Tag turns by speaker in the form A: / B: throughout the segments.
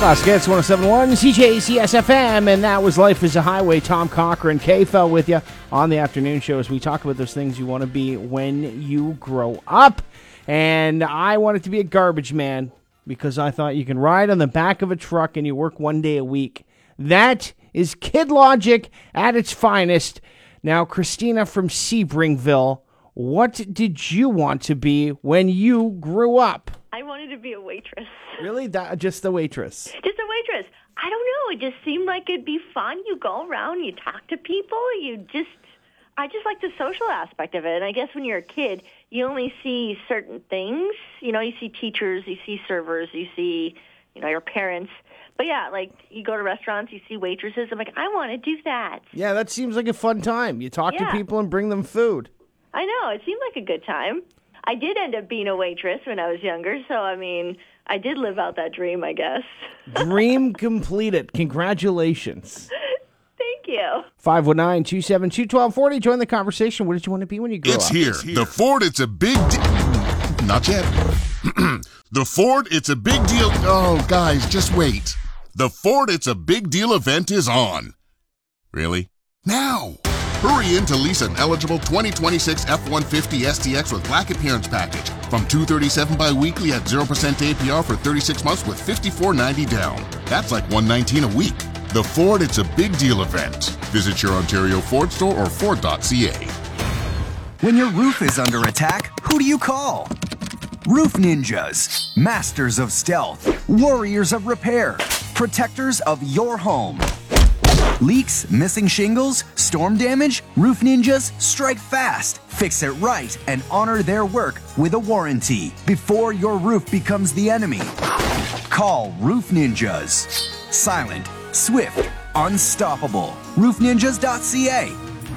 A: Classic Hits 107.1 CJCS FM, and that was Life is a Highway. Tom Cochran, K-Fel with you on the afternoon show as we talk about those things you want to be when you grow up. And I wanted to be a garbage man because I thought you can ride on the back of a truck and you work one day a week. That is kid logic at its finest. Now, Christina from Sebringville, what did you want to be when you grew up?
B: I wanted to be a waitress.
A: Really? Just the waitress?
B: Just a waitress. I don't know. It just seemed like it'd be fun. You go around, you talk to people. I just like the social aspect of it. And I guess when you're a kid, you only see certain things. You know, you see teachers, you see servers, you see, your parents. But yeah, like you go to restaurants, you see waitresses. I'm like, I want to do that.
A: Yeah, that seems like a fun time. You talk to people and bring them food.
B: I know. It seemed like a good time. I did end up being a waitress when I was younger, so, I did live out that dream, I guess.
A: Dream completed. Congratulations.
B: Thank you.
A: 519-272-1240. Join the conversation. What did you want to be when you grew up?
C: It's here. The Ford, it's a big Not yet. The Ford, it's a big deal. Oh, guys, just wait. The Ford, it's a big deal event is on. Really? Now! Hurry in to lease an eligible 2026 F-150 STX with Black Appearance Package from $237 bi-weekly at 0% APR for 36 months with $54.90 down. That's like $119 a week. The Ford, it's a big deal event. Visit your Ontario Ford store or Ford.ca.
D: When your roof is under attack, who do you call? Roof Ninjas, masters of stealth, warriors of repair, protectors of your home. Leaks, missing shingles, storm damage? Roof Ninjas strike fast, fix it right, and honor their work with a warranty before your roof becomes the enemy. Call Roof Ninjas. Silent, swift, unstoppable. RoofNinjas.ca.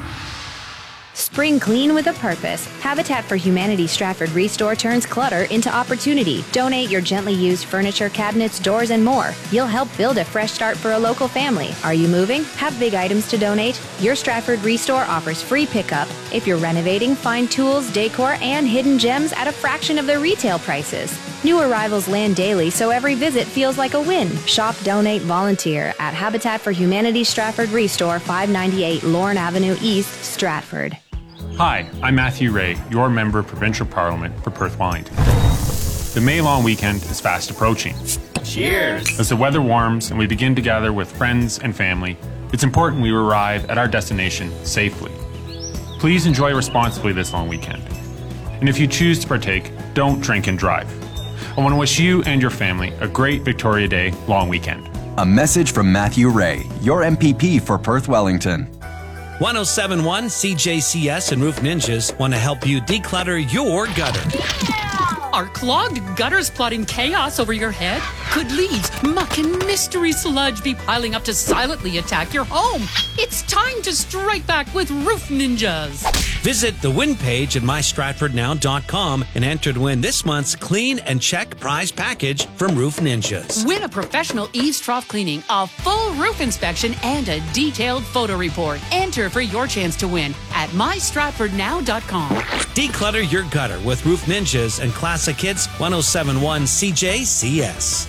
E: Spring clean with a purpose. Habitat for Humanity Stratford Restore turns clutter into opportunity. Donate your gently used furniture, cabinets, doors, and more. You'll help build a fresh start for a local family. Are you moving? Have big items to donate? Your Stratford Restore offers free pickup. If you're renovating, find tools, decor, and hidden gems at a fraction of their retail prices. New arrivals land daily, so every visit feels like a win. Shop, donate, volunteer at Habitat for Humanity Stratford Restore, 598 Lorne Avenue East, Stratford.
F: Hi, I'm Matthew Ray, your Member of Provincial Parliament for Perth Wellington. The May long weekend is fast approaching.
G: Cheers!
F: As the weather warms and we begin to gather with friends and family, it's important we arrive at our destination safely. Please enjoy responsibly this long weekend. And if you choose to partake, don't drink and drive. I want to wish you and your family a great Victoria Day long weekend.
D: A message from Matthew Ray, your MPP for Perth Wellington.
G: 107.1 CJCS and Roof Ninjas want to help you declutter your gutter.
H: Are clogged gutters plotting chaos over your head? Could leaves, muck, and mystery sludge be piling up to silently attack your home? It's time to strike back with Roof Ninjas.
G: Visit the win page at mystratfordnow.com and enter to win this month's Clean and Check prize package from Roof Ninjas.
H: Win a professional eaves trough cleaning, a full roof inspection, and a detailed photo report. Enter for your chance to win at mystratfordnow.com.
G: Declutter your gutter with Roof Ninjas and Classic Hits 107.1 CJCS.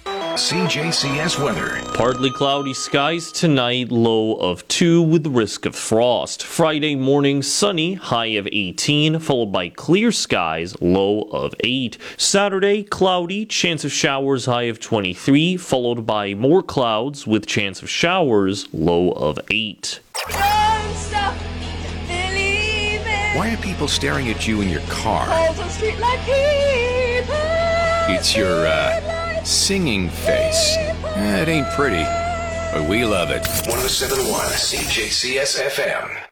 I: CJCS weather.
J: Partly cloudy skies tonight, low of 2 with risk of frost. Friday morning, sunny, high of 18, followed by clear skies, low of 8. Saturday, cloudy, chance of showers, high of 23, followed by more clouds with chance of showers, low of 8.
I: Why are people staring at you in your car? It's your, singing face. It ain't pretty, but we love it. 107.1 CJCS FM.